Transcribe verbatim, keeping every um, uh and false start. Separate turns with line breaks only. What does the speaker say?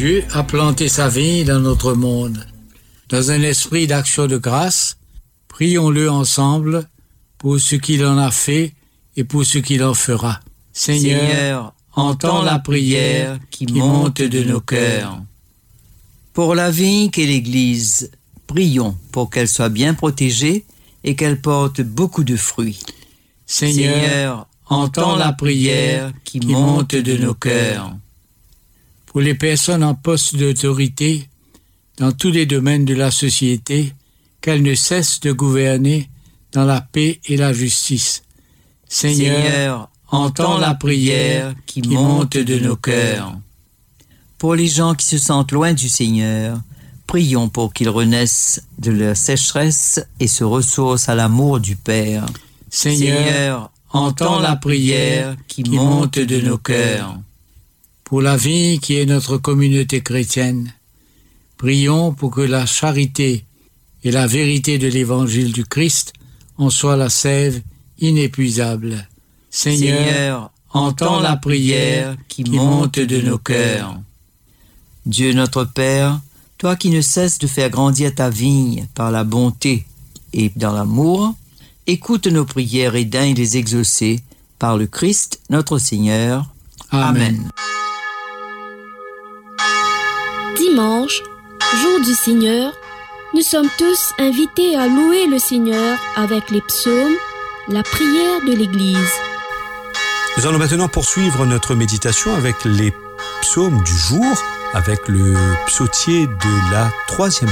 Dieu a planté sa vigne dans notre monde. Dans un esprit d'action de grâce, prions-le ensemble pour ce qu'il en a fait et pour ce qu'il en fera. Seigneur,
Seigneur,
entends la prière qui monte de nos cœurs.
Pour la vigne qu'est l'Église, prions pour qu'elle soit bien protégée et qu'elle porte beaucoup de fruits.
Seigneur,
Seigneur,
entends la prière qui monte de nos cœurs. Pour les personnes en poste d'autorité, dans tous les domaines de la société, qu'elles ne cessent de gouverner dans la paix et la justice. Seigneur,
Seigneur,
entends la prière qui monte de nos cœurs.
Pour les gens qui se sentent loin du Seigneur, prions pour qu'ils renaissent de leur sécheresse et se ressourcent à l'amour du Père.
Seigneur,
Seigneur,
entends la prière qui monte de nos cœurs. Pour la vie qui est notre communauté chrétienne, prions pour que la charité et la vérité de l'évangile du Christ en soient la sève inépuisable. Seigneur,
Seigneur,
entends la prière qui monte de nos cœurs.
Dieu notre Père, toi qui ne cesses de faire grandir ta vigne par la bonté et dans l'amour, écoute nos prières et daigne les exaucer par le Christ notre Seigneur.
Amen.
Amen.
Dimanche, jour du Seigneur, nous sommes tous invités à louer le Seigneur avec les psaumes, la prière de l'Église.
Nous allons maintenant poursuivre notre méditation avec les psaumes du jour, avec le psautier de la troisième